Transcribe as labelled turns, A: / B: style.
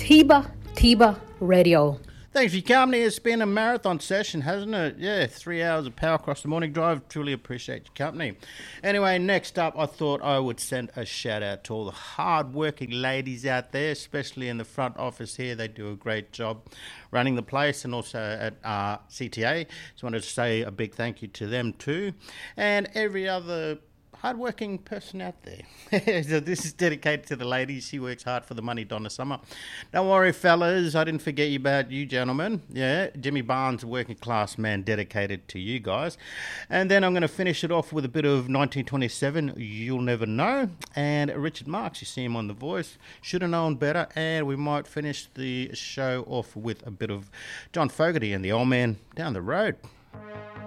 A: Tiba Radio.
B: Thanks for your company. It's been a marathon session, hasn't it? Yeah, 3 hours of power across the morning drive. Truly appreciate your company. Anyway, next up, I thought I would send a shout out to all the hard-working ladies out there, especially in the front office here. They do a great job running the place, and also at CTA. Just wanted to say a big thank you to them too, and every other hard-working person out there. So this is dedicated to the ladies. She works hard for the money, Donna Summer. Don't worry, fellas. I didn't forget about you, gentlemen. Yeah, Jimmy Barnes, a working-class man, dedicated to you guys. And then I'm going to finish it off with a bit of 1927, You'll Never Know. And Richard Marx, you see him on The Voice. Should have known better. And we might finish the show off with a bit of John Fogerty and the Old Man Down the Road.